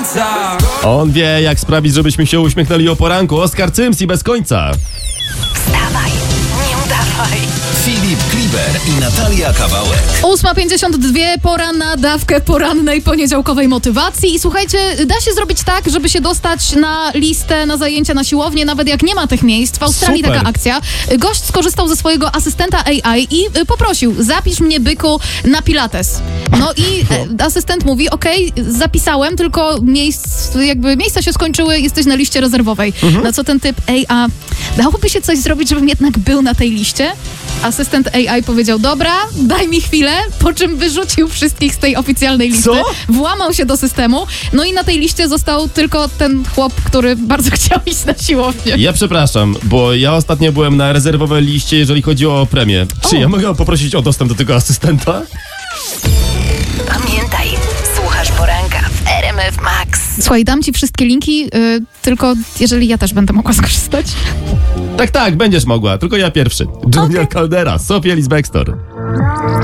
On wie, jak sprawić, żebyśmy się uśmiechnęli o poranku. Oskar Cyms i bez końca. Wstawaj, nie udawaj. Filip Kliber i Natalia Kawałek. 8:52, pora na dawkę porannej poniedziałkowej motywacji. I słuchajcie, da się zrobić tak, żeby się dostać na listę, na zajęcia na siłownię, nawet jak nie ma tych miejsc. W Australii Super. taka akcja. Gość skorzystał ze swojego asystenta AI i poprosił: zapisz mnie, byku, na pilates. No i asystent mówi: okej, zapisałem, tylko miejsca się skończyły, jesteś na liście rezerwowej. Na co ten typ: a dałoby się coś zrobić, żebym jednak był na tej liście? Asystent AI powiedział: dobra, daj mi chwilę, po czym wyrzucił wszystkich z tej oficjalnej listy. Co? Włamał się do systemu, no i na tej liście został tylko ten chłop, który bardzo chciał iść na siłownię. Ja przepraszam, bo ja ostatnio byłem na rezerwowej liście, jeżeli chodzi o premię. Czy ja mogę poprosić o dostęp do tego asystenta? Pamiętaj, słuchasz poranka w RMF Max. Słuchaj, dam ci wszystkie linki, tylko jeżeli ja też będę mogła skorzystać. Tak, będziesz mogła, tylko ja pierwszy. Junior Caldera, Sofia Ellis-Bextor.